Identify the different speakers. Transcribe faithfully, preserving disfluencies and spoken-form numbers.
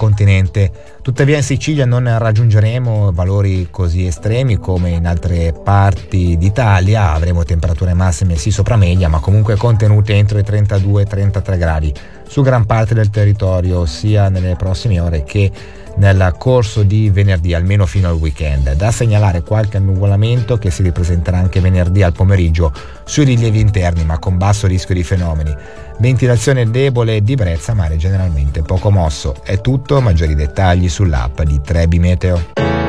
Speaker 1: continente. Tuttavia in Sicilia non raggiungeremo valori così estremi come in altre parti d'Italia, avremo temperature massime sì sopra media, ma comunque contenute entro i trentadue trentatré gradi su gran parte del territorio, sia nelle prossime ore che nel corso di venerdì, almeno fino al weekend. Da segnalare qualche annuvolamento che si ripresenterà anche venerdì al pomeriggio sui rilievi interni, ma con basso rischio di fenomeni. Ventilazione debole di brezza, mare generalmente poco mosso. È tutto, maggiori dettagli sull'app di Trebi Meteo.